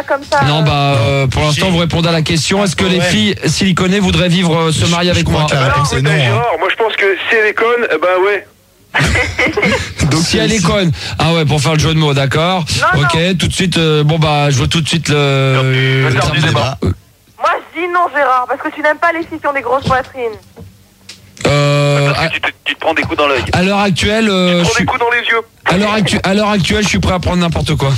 comme ça. Non, pour l'instant, vous répondez à la question. Est-ce que les filles siliconées voudraient se marier avec moi? Non, moi je pense que si elle est conne, ouais. Donc si elle est conne. Ah ouais, pour faire le jeu de mots, d'accord. Ok, tout de suite, je vois tout de suite le terme du débat. Moi je dis non Gérard, parce que tu n'aimes pas les filles qui ont des grosses poitrines. Parce que tu te prends des coups dans l'œil. À l'heure actuelle, tu te prends des coups dans les yeux. À l'heure actuelle, je suis prêt à prendre n'importe quoi.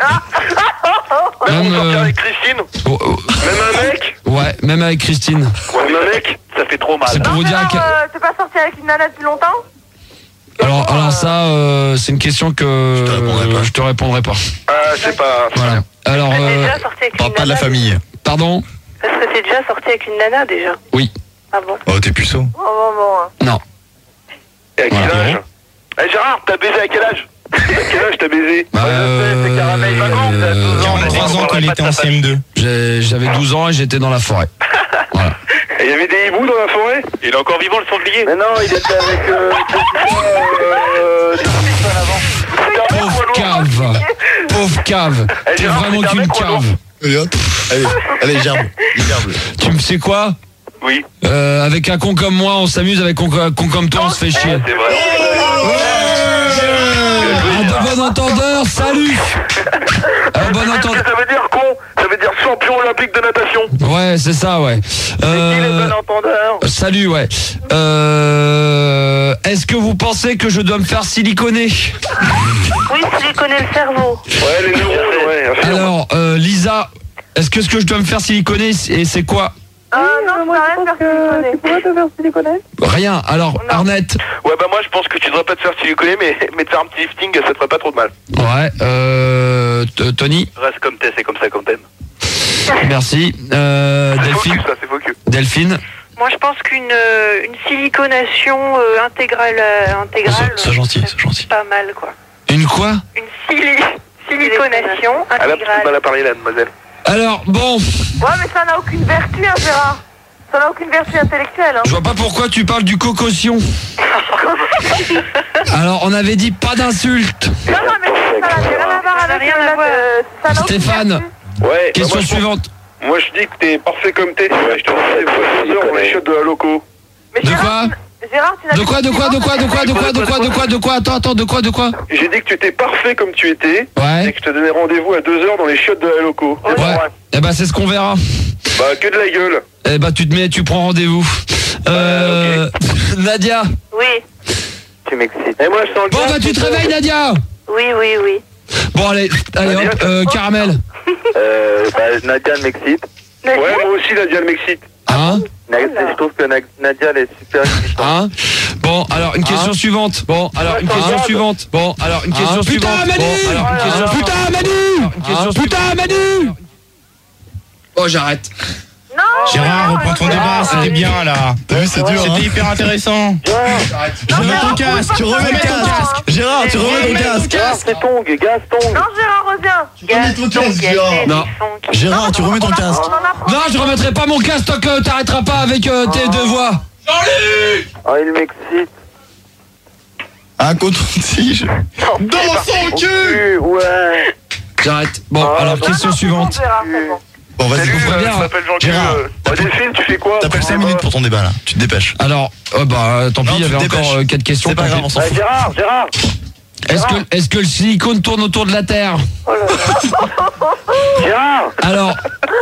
Même avec Christine. Même un mec. Ouais, même avec Christine. Même un mec, ça fait trop mal. C'est pour vous dire que... T'es pas sorti avec une nana depuis longtemps? Alors ça, c'est une question que je te répondrai pas. C'est pas... Voilà. Alors, parle pas de la famille. Pardon? Est-ce que t'es déjà sorti avec une nana déjà? Oui. Ah bon? Oh, t'es puceau. Bon. Non. Et à quel âge? Gérard, t'as baisé à quel âge? À quel âge t'as baisé? C'est Caramel, 3 ans quand il était en CM2. J'avais 12 ans et j'étais dans la forêt. Voilà. Il y avait des hiboux dans la forêt? Il est encore vivant le sanglier? Mais non, il était avec Pauvre cave. Pauvre cave. T'es vraiment qu'une cave. Allez, gerbe. Tu me sais quoi? Oui. Avec un con comme moi, on s'amuse, avec un con comme toi, on se fait chier. C'est vrai. De bon entendeur, salut. Bon entendeur. Ça veut dire con? Ça veut dire champion olympique de natation. Ouais, c'est ça, ouais. Qui est bon entendeur? Salut, ouais. Est-ce que vous pensez que je dois me faire siliconer? Oui, siliconer le cerveau. Ouais, les neurones, ouais. Alors, Lisa, est-ce que je dois me faire siliconer et c'est quoi? Non, moi je pense que... Tu pourrais te faire siliconer? Rien. Alors, Arnett? Ouais, moi je pense que tu devrais pas te faire siliconer, mais te faire un petit lifting, ça te ferait pas trop de mal. Ouais. Tony? Reste comme t'es, c'est comme ça qu'on t'aime. Merci. Delphine? C'est faux cul. Delphine? Moi je pense qu'une siliconation intégrale. C'est gentil. Pas mal quoi. Une quoi? Une siliconation Elle a intégrale. beaucoup de mal à parler, la demoiselle. Alors, bon. Ouais, mais ça n'a aucune vertu, hein, Gérard. Ça n'a aucune vertu intellectuelle. Hein. Je vois pas pourquoi tu parles du cocossion. Alors, on avait dit pas d'insultes. Non, mais ça n'a rien à voir avec ça n'a aucune Stéphane? vertu. Ouais. Question suivante. Moi je dis que t'es parfait comme t'es. Je te dis des fois dans les chiottes de la loco. Mais De quoi? Gérard, tu n'as De quoi? Attends, de quoi? J'ai dit que tu étais parfait comme tu étais. Ouais. Et que je te donnais rendez-vous à 2h dans les chiottes de la loco. Ouais. Eh ben, c'est ce qu'on verra. Bah, que de la gueule. Eh ben, tu prends rendez-vous. Nadia? Oui. Tu m'excites. Et moi je sens le Bon, bah, tu te réveilles, Nadia? Oui. Bon, allez hop, Caramel. Nadia m'excite. Ouais, moi aussi Nadia m'excite. Hein? Je trouve que Nadia elle est super excitante. Hein? Bon, alors une question suivante. Putain, Manu! Oh, j'arrête. Non. Gérard, reprends ton débat, c'était bien là. T'as vu, c'est dur. C'était hyper intéressant. Remets ton casque. Tu remets ton casque. Gérard, tu remets ton casque. Gaston. Non, Gérard, reviens. Remets ton casque, Gérard. Non. Gérard, tu remets ton casque. Non, je remettrai pas mon casque tant que t'arrêteras pas avec tes deux voix. Ah, il m'excite. Un coton-tige. Dans son cul. Ouais. J'arrête. Bon, alors question suivante. Gérard, c'est bon. Bon, vas-y, Salut, comprends je bien. m'appelle Jean-Claude. Gérard, Delphine, tu fais quoi? T'appelles 5 minutes pour ton débat là. Tu te dépêches. Alors, tant pis, Non, il y tu avait te encore dépêches. 4 questions. C'est pas grave, on s'en fout. Gérard. Est-ce que le silicone tourne autour de la Terre? Gérard. Alors,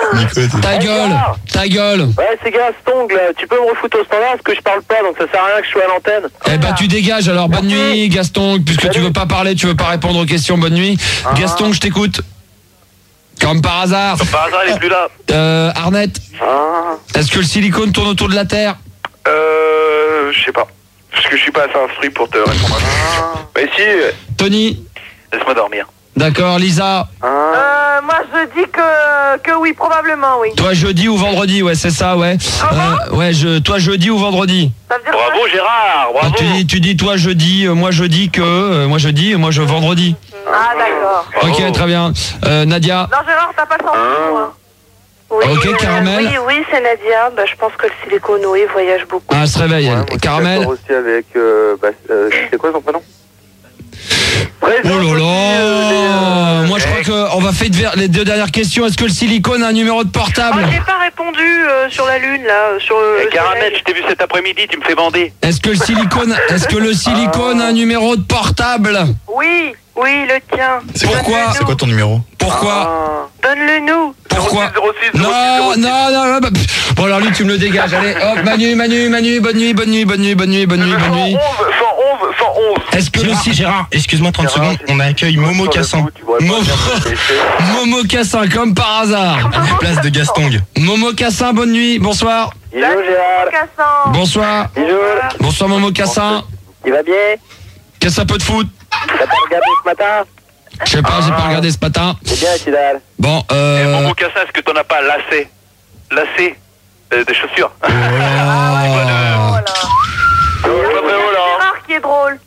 ta gueule. Ouais, c'est Gaston, là. Tu peux me refoutre au standard parce que je parle pas, donc ça sert à rien que je sois à l'antenne. Eh ben, tu dégages. Alors, bonne nuit, Gaston. Puisque tu veux pas parler, tu veux pas répondre aux questions, bonne nuit. Gaston, je t'écoute. Comme par hasard. Par hasard, il est plus là. Arnett, est-ce que le silicone tourne autour de la Terre? Je sais pas. Parce que je suis pas assez instruit pour te répondre à ça. Mais si, Tony? laisse-moi dormir. D'accord, Lisa? Moi, je dis que oui, probablement, oui. Toi, jeudi ou vendredi, ouais, c'est ça, ouais. Toi, jeudi ou vendredi? Ça veut dire Bravo, Gérard, bravo. Tu dis toi jeudi, moi je dis que, moi je vendredi. Ah, d'accord. Ok, très bien. Nadia? Non, Gérard, t'as pas senti, moi. Oui, ok, Caramel? Oui, c'est Nadia. Je pense que le silicone, oui, voyage beaucoup. Ah, elle se réveille, elle. Caramel? Aussi avec, c'est quoi son prénom? Oh là là. Moi je crois qu'on va faire les 2 dernières questions. Est-ce que le silicone a un numéro de portable? J'ai pas répondu sur la lune là, sur le Caramel, je t'ai vu cet après-midi, tu me fais bander. Est-ce que le silicone a un numéro de portable? Oui, le tien. Pourquoi? C'est quoi ton numéro? Pourquoi? Donne-le nous. Pourquoi? 06, Non. Bon alors lui tu me le dégages. Allez, hop, Manu, bonne nuit. 111. Est-ce que Gérard, excuse-moi 30 secondes, on accueille Momo Cassin. Momo Cassin, comme par hasard. Place de Gastong. Momo Cassin, bonne nuit, bonsoir. Hello Gérard. Cassin. Bonsoir. Bonsoir Momo Cassin. Tu vas bien? Qu'est-ce que ça peut te foutre? T'as pas regardé ce matin? Je sais pas, j'ai pas regardé ce matin. C'est bien, Kidal. Bon, Momo Cassin, est-ce que t'en as pas lacé des chaussures? Voilà. C'est pas très haut là. Gérard qui est drôle.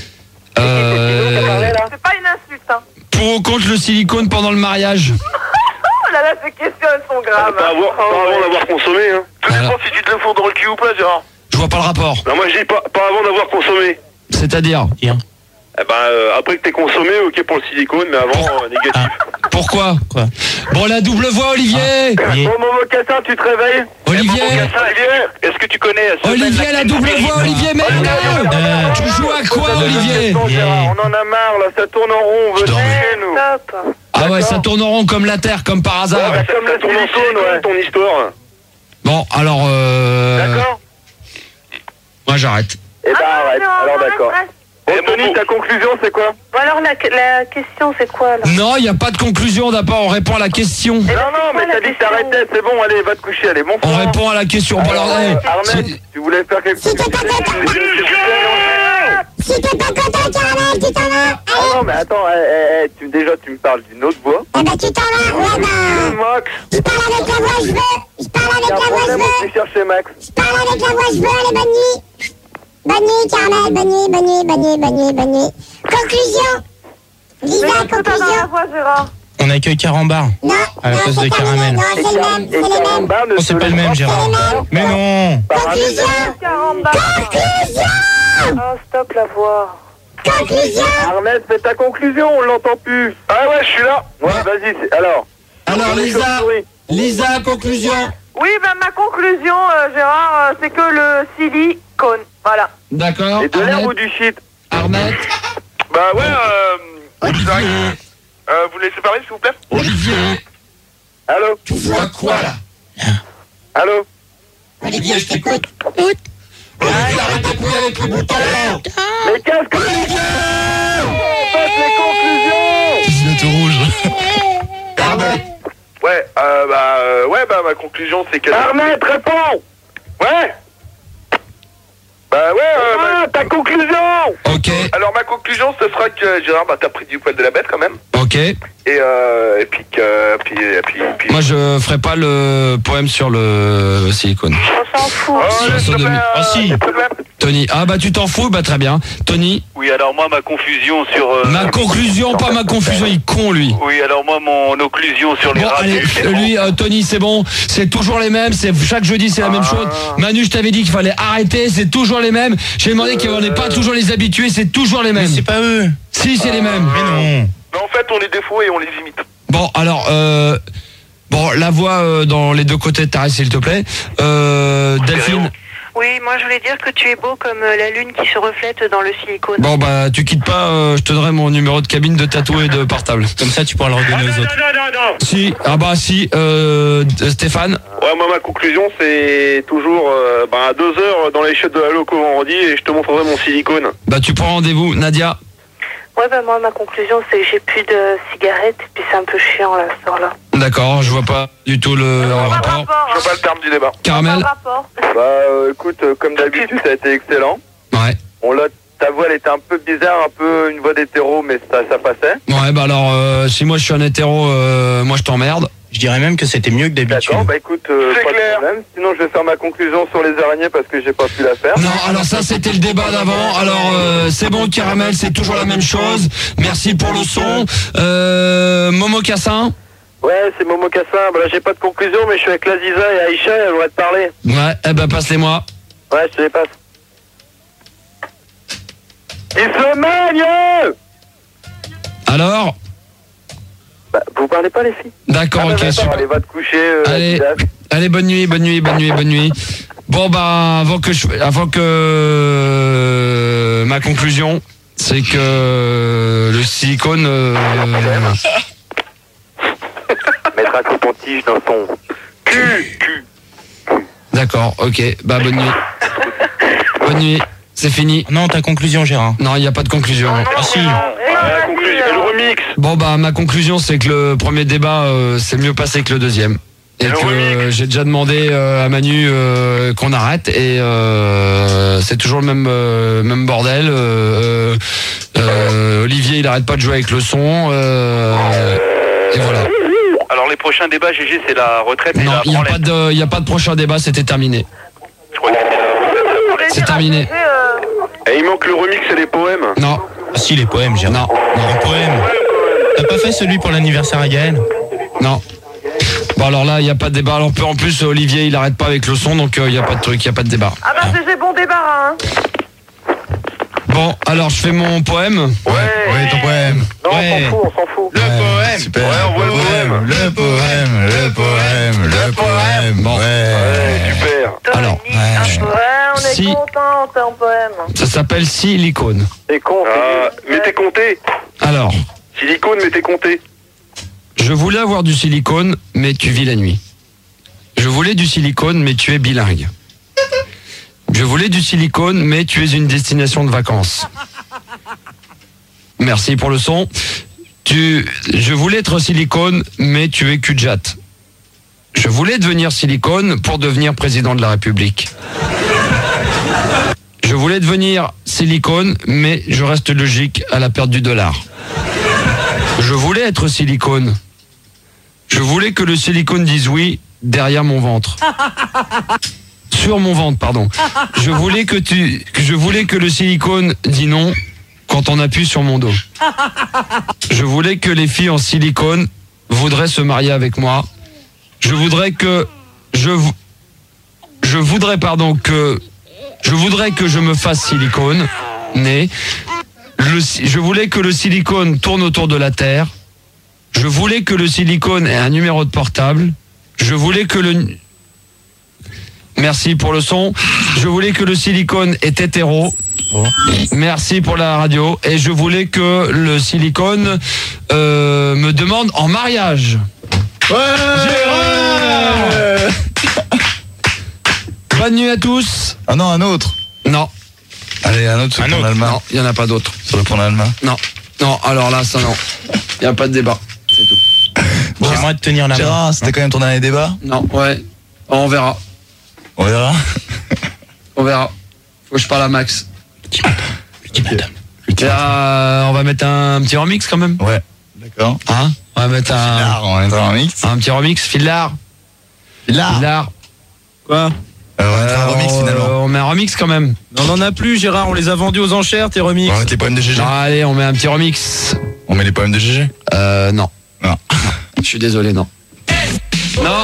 C'est pas une insulte, hein. Pour ou contre le silicone pendant le mariage? Oh là là, ces questions, elles sont graves. Pas avant d'avoir consommé, hein. Tout Voilà. dépend si tu te le fous dans le cul ou pas, Gérard. Je vois pas le rapport. Non, moi je dis pas avant d'avoir consommé. C'est-à-dire? Eh ben, après que t'aies consommé, ok pour le silicone, mais avant, négatif. Pourquoi? Quoi? Bon, la double voix, Olivier. Bon, Momo Cassin, tu te réveilles? Olivier. Est-ce que tu connais Olivier, la double voix, Olivier, merde. Tu joues à quoi, Olivier? On en a marre, là, ça tourne en rond, on veut chez nous. Stop. Ah ouais, ça tourne en rond comme la Terre, comme par hasard. Ouais, comme le silicone, ouais. Ton histoire. Bon, alors D'accord? moi j'arrête. Eh ben, arrête. Alors, d'accord. Bon, Tony, ta conclusion, c'est quoi? Bon, alors la question, c'est quoi là? Non, il n'y a pas de conclusion. D'abord, on répond à la question. Non, mais t'as dit que t'arrêtais, c'est bon, allez, va te coucher, allez, bon. On répond à la question. Bon, alors, Armel, tu voulais faire quelque chose? Si t'es pas content, Caramel, tu t'en vas. Non, mais attends, déjà, tu me parles d'une autre voix. Eh ben, tu t'en vas, ouais, bah. Max, Je parle avec la voix, je veux. Je parle avec il y a la un voix, je problème, on veux. peut chercher Max. Je parle avec la voix, je veux. Allez, bonne nuit. Bonne nuit, Caramel, bonne nuit, bonne nuit, bonne nuit, bonne nuit, bonne nuit. Conclusion. Lisa, Mais qu'est-ce que t'as dans la conclusion. voix, Gérard? On accueille Carambar. Non, À la non, place c'est de pas Caramel. Non, c'est le même, c'est les mêmes. Oh, c'est pas le même, Gérard. Mais non. Conclusion. Caramba. Conclusion. Oh, stop la voix. Conclusion. Armel, fais ta conclusion, on l'entend plus. Ah ouais, je suis là. Ouais, vas-y, alors. Alors, Lisa, conclusion. Oui, ben ma conclusion, Gérard, c'est que le silicone. Voilà. D'accord. Et de l'herbe ou du shit? Arnett. Bah ouais, vous laissez parler, s'il vous plaît? Olivier. Allô? Tu vois quoi, là? Allô? Olivier, je t'écoute. Olivier, arrête de courir avec le bouton. Mais qu'est-ce que tu fais? Faites les conclusions! Je vais tout rouge. Ouais, ma conclusion, c'est que... Arnett, réponds! Ouais? Bah ouais, ta conclusion! Ok, Alors ma conclusion, ce sera que Gérard, t'as pris du poil de la bête quand même. ok. Et puis Moi, je ferai pas le poème sur le silicone. On s'en fout. Ah, si. Tony. Ah, bah, tu t'en fous? Bah, très bien. Tony. Oui, alors moi, ma confusion sur... Ma conclusion, pas ma confusion, il est con, lui. Oui, alors moi, mon occlusion sur les Bon, allez, lui, Tony, c'est bon. C'est toujours les mêmes. C'est chaque jeudi, c'est la même chose. Manu, je t'avais dit qu'il fallait arrêter. C'est toujours les mêmes. J'ai demandé qu'on n'ait pas toujours les habitués. C'est toujours les mêmes. Mais c'est pas eux. Si, c'est les mêmes. Mais non. Mais en fait, on les défaut et on les imite. Bon, alors, bon, la voix dans les deux côtés de ta s'il te plaît. Delphine. Oui, moi je voulais dire que tu es beau comme la lune qui se reflète dans le silicone. Bon, bah, tu quittes pas. Je te donnerai mon numéro de cabine de tatou et de portable. Comme ça, tu pourras le redonner aux autres. Non. Si, ah bah si, Stéphane. Ouais, moi, ma conclusion, c'est toujours à 2 heures dans les chiottes de la loco vendredi et je te montrerai mon silicone. Bah tu prends rendez-vous, Nadia. Ouais, bah moi ma conclusion c'est que j'ai plus de cigarettes et puis c'est un peu chiant là, ce soir-là. D'accord, je vois pas du tout le rapport. Je vois pas le terme du débat. Caramel. Écoute, comme d'habitude, ça a été excellent. Ouais. Ta voix, elle était un peu bizarre, un peu une voix d'hétéro, mais ça passait. Ouais, bah alors, si moi je suis un hétéro, moi je t'emmerde. Je dirais même que c'était mieux que d'habitude. D'accord, bah écoute, pas de problème. Sinon, je vais faire ma conclusion sur les araignées parce que j'ai pas pu la faire. Non, alors ça c'était le débat d'avant. Alors c'est bon, Caramel, c'est toujours la même chose. Merci pour le son. Momo Cassin. Ouais, c'est Momo Cassin. Bah là, j'ai pas de conclusion, mais je suis avec Laziza et Aïcha, elles vont te parler. Ouais, eh ben passe-les-moi. Ouais, je te les passe. Il se mène! Alors Bah, vous parlez pas les filles? D'accord, ok, super. Allez, va te coucher. Allez, bonne nuit. Bon bah avant que ma conclusion, c'est que le silicone Mettre un coton-tige dans son cul. D'accord, ok, bah bonne nuit. Bonne nuit, c'est fini. Non, ta conclusion, Gérard. Non, il n'y a pas de conclusion. Ah si. La conclusion, le remix. Bon bah ma conclusion, c'est que le premier débat c'est mieux passé que le deuxième. Et que j'ai déjà demandé à Manu qu'on arrête et c'est toujours le même bordel. Olivier il arrête pas de jouer avec le son et voilà. Alors les prochains débats, GG, c'est la retraite et Non, la il branlette. n'y a pas de prochain débat, c'était terminé. Je crois que C'est terminé. Et il manque le remix et les poèmes. Non, Ah si, les poèmes, Gérard. non, Un poème. T'as pas fait celui pour l'anniversaire à Gaël? non. Bon alors là, il n'y a pas de débat. Alors en plus, Olivier, il arrête pas avec le son, donc il n'y a pas de truc, il n'y a pas de débat. Ah bah c'est bon débarras, hein. Bon, alors je fais mon poème. Ouais, ton poème. Non, Ouais. on s'en fout. Le poème. Super. Ouais, on voit le poème. Le poème. Bon. Ouais, super. Alors, On est Si. content, t'es en poème. ça s'appelle Silicone. T'es con. Mais t'es compté. Alors, Silicone, mais t'es compté. je voulais avoir du silicone, mais tu vis la nuit. Je voulais du silicone, mais tu es bilingue. Je voulais du silicone, mais tu es une destination de vacances. Merci pour le son. Je voulais être silicone, mais tu es cul-de-jatte. Je voulais devenir silicone pour devenir président de la République. Je voulais devenir silicone, mais je reste logique à la perte du dollar. Je voulais être silicone. Je voulais que le silicone dise oui derrière mon ventre. Sur mon ventre, pardon. Je voulais que le silicone dise non quand on appuie sur mon dos. Je voulais que les filles en silicone voudraient se marier avec moi. Je voudrais que je voudrais que je me fasse silicone, né. Je voulais que le silicone tourne autour de la Terre. Je voulais que le silicone ait un numéro de portable. Je voulais que le... Merci pour le son. Je voulais que le silicone est hétéro. Merci pour la radio. Et je voulais que le silicone me demande en mariage. Bonne nuit à tous. Ah non, un autre. Non, Allez, un autre sur ton Allemagne. non, il n'y en a pas d'autres. Sur le pont d'Allemagne. Non, alors là, ça non. Il n'y a pas de débat. C'est tout. J'aimerais te tenir la main. Gérard, c'était quand même ton dernier débat? Non, ouais. On verra. On verra. On verra. Faut que je parle à Max. Petit madame. Et on va mettre un petit remix quand même. Ouais. D'accord. Hein? On va mettre On est dans un mix. un petit remix. Filard. Filard. Quoi? On va mettre un remix finalement. On met un remix quand même. On n'en a plus, Gérard, on les a vendus aux enchères, tes remix. On va mettre les poèmes de GG. Non, allez, on met un petit remix. On met les poèmes de GG. Non. Non. Je suis désolé, non. Non.